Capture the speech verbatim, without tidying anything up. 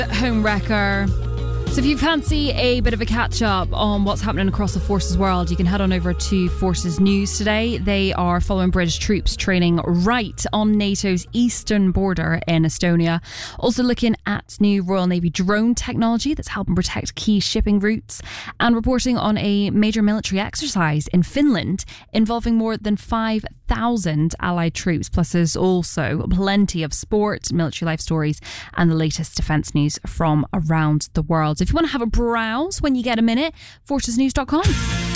Home Wrecker. So if you fancy a bit of a catch-up on what's happening across the Forces world, you can head on over to Forces News today. They are following British troops training right on NATO's eastern border in Estonia. Also looking at new Royal Navy drone technology that's helping protect key shipping routes, and reporting on a major military exercise in Finland involving more than five thousand Allied troops. Plus there's also plenty of sport, military life stories, and the latest defence news from around the world. If you want to have a browse when you get a minute, forces news dot com.